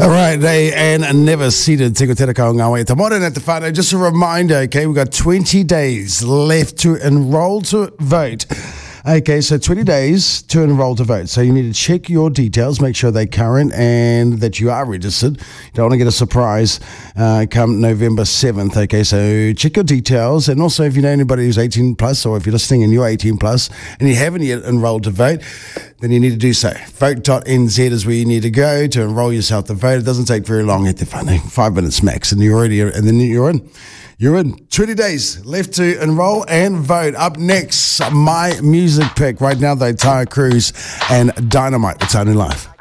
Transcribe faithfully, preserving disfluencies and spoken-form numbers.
All right, they and never seated Te Kotera Ka o ngā wai. Tamora at the whānau. Just a reminder, okay, we've got twenty days left to enroll to vote. Okay, so twenty days to enroll to vote. So you need to check your details, make sure they're current and that you are registered. You don't want to get a surprise uh, come November seventh. Okay, so check your details. And also if you know anybody who's eighteen plus, or if you're listening and you're eighteen plus and you haven't yet enrolled to vote, then you need to do so. vote dot n z is where you need to go to enroll yourself to vote. It doesn't take very long at the whānau, five minutes max, and you're already, and then you're in. You're in. twenty days left to enroll and vote. Up next, my music pick. Right now, though, Taya Cruz and Dynamite. It's only live.